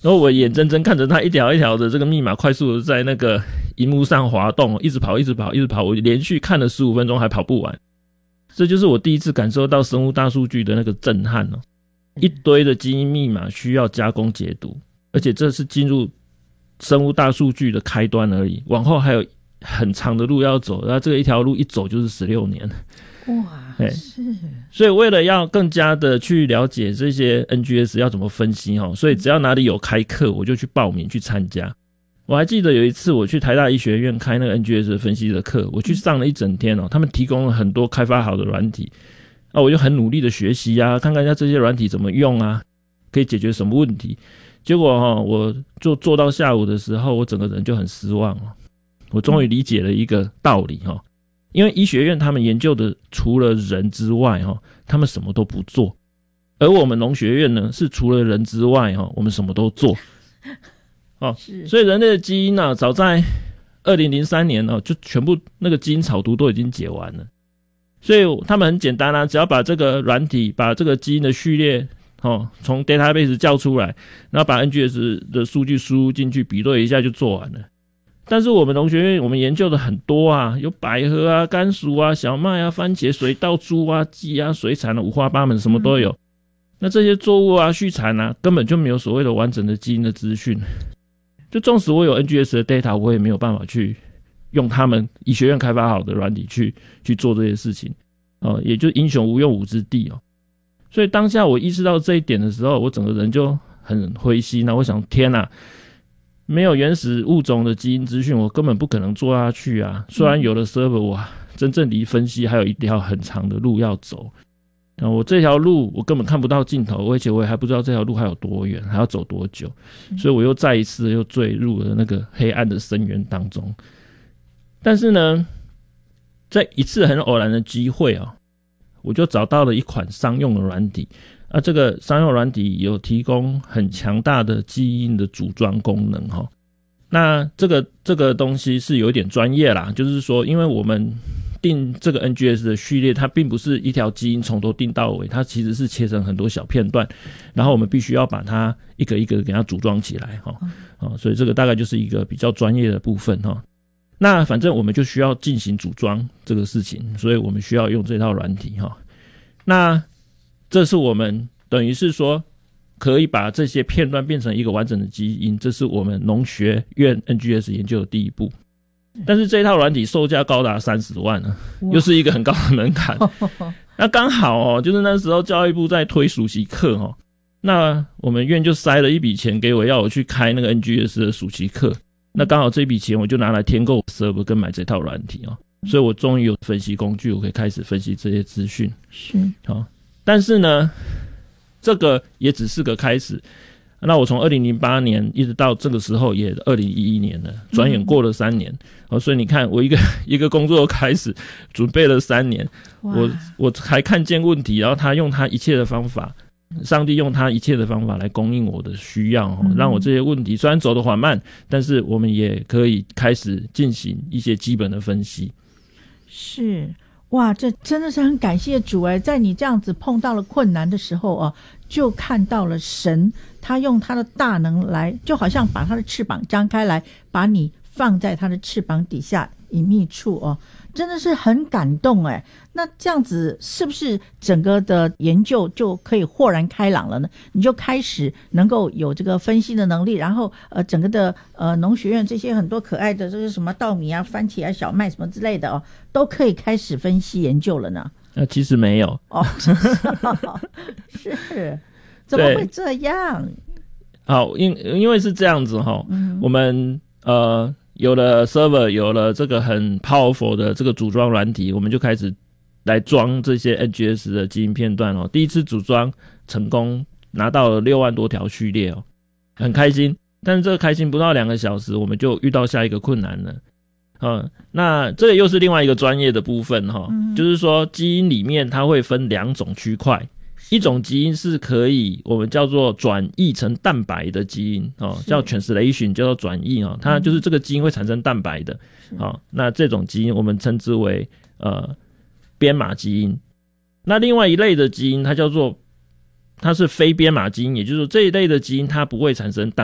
然后我眼睁睁看着它一条一条的这个密码快速的在那个萤幕上滑动，一直跑，我连续看了15分钟还跑不完。这就是我第一次感受到生物大数据的那个震撼哦，一堆的基因密码需要加工解读，而且这是进入生物大数据的开端而已，往后还有很长的路要走，然后这个一条路一走就是16年。 哇，是。 所以为了要更加的去了解这些 NGS 要怎么分析所以只要哪里有开课我就去报名去参加。我还记得有一次我去台大医学院开那个 NGS 分析的课，我去上了一整天他们提供了很多开发好的软体我就很努力的学习啊，看看一下这些软体怎么用啊，可以解决什么问题。结果我就做到下午的时候，我整个人就很失望我终于理解了一个道理因为医学院他们研究的除了人之外他们什么都不做，而我们农学院呢是除了人之外我们什么都做所以人类的基因早在2003年就全部那个基因草图都已经解完了。所以他们很简单只要把这个软体把这个基因的序列从 database 叫出来，然后把 NGS 的数据输入进去比对一下就做完了。但是我们农学院我们研究的很多有百合啊、甘薯啊、小麦啊、番茄、水稻、猪啊、鸡啊、水产五花八门什么都有。那这些作物啊、畜产根本就没有所谓的完整的基因的资讯。就纵使我有 NGS 的 data， 我也没有办法去用他们医学院开发好的软体去做这些事情也就英雄无用武之地所以当下我意识到这一点的时候，我整个人就很灰心我想天哪，没有原始物种的基因资讯我根本不可能做下去虽然有了 server， 我真正离分析还有一条很长的路要走我这条路我根本看不到尽头，而且我也还不知道这条路还有多远，还要走多久，所以我又再一次又坠入了那个黑暗的深渊当中。但是呢，在一次很偶然的机会我就找到了一款商用的软体这个商用软体有提供很强大的基因的组装功能那这个东西是有点专业啦，就是说因为我们定这个 NGS 的序列，它并不是一条基因从头定到尾，它其实是切成很多小片段，然后我们必须要把它一个一个给它组装起来所以这个大概就是一个比较专业的部分那反正我们就需要进行组装这个事情，所以我们需要用这套软体那这是我们等于是说可以把这些片段变成一个完整的基因，这是我们农学院 NGS 研究的第一步。但是这套软体售价高达30万又是一个很高的门槛那刚好就是那时候教育部在推暑期课那我们院就塞了一笔钱给我，要我去开那个 NGS 的暑期课，那刚好这笔钱我就拿来添购 server 跟买这套软体所以我终于有分析工具，我可以开始分析这些资讯。 是但是呢这个也只是个开始，那我从2008年一直到这个时候也2011年了，转眼过了3年所以你看我一个工作开始准备了3年，我还看见问题，然后他用他一切的方法，上帝用他一切的方法来供应我的需要让我这些问题虽然走得缓慢，但是我们也可以开始进行一些基本的分析。 是哇，这真的是很感谢主在你这样子碰到了困难的时候就看到了神他用他的大能来，就好像把他的翅膀张开来，把你放在他的翅膀底下隐秘处真的是很感动那这样子是不是整个的研究就可以豁然开朗了呢？你就开始能够有这个分析的能力，然后整个的农学院这些很多可爱的这些什么稻米啊、番茄啊、小麦什么之类的都可以开始分析研究了呢？ 其实没有是怎么会这样？ 好，因为是这样子我们有了 server， 有了这个很 powerful 的这个组装软体，我们就开始来装这些 NGS 的基因片段第一次组装成功，拿到了6万多条序列很开心。但是这个开心不到2个小时，我们就遇到下一个困难了那这个又是另外一个专业的部分就是说基因里面它会分2种区块，一种基因是可以我们叫做转译成蛋白的基因叫 translation， 叫做转译它就是这个基因会产生蛋白的那这种基因我们称之为编码基因。那另外一类的基因它是非编码基因，也就是说这一类的基因它不会产生蛋